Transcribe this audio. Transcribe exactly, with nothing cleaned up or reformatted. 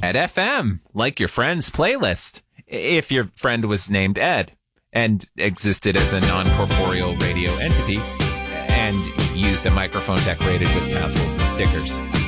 Ed F M, like your friend's playlist, if your friend was named Ed and existed as a non-corporeal radio entity and used a microphone decorated with tassels and stickers.